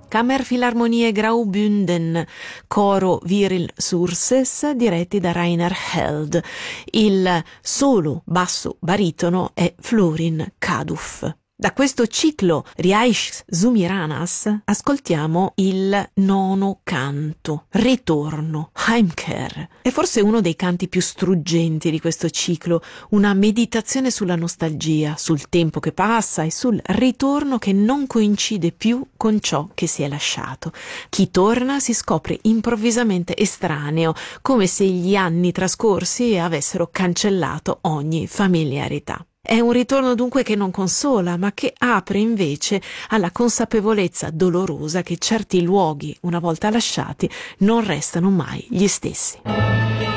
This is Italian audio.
Kammerphilharmonie Graubünden, coro Viril Surses, diretti da Rainer Held. Il solo basso baritono è Florin Kaduff. Da questo ciclo Reichsumiranas ascoltiamo il nono canto, Ritorno, Heimkehr. È forse uno dei canti più struggenti di questo ciclo, una meditazione sulla nostalgia, sul tempo che passa e sul ritorno che non coincide più con ciò che si è lasciato. Chi torna si scopre improvvisamente estraneo, come se gli anni trascorsi avessero cancellato ogni familiarità. È un ritorno dunque che non consola, ma che apre invece alla consapevolezza dolorosa che certi luoghi, una volta lasciati, non restano mai gli stessi.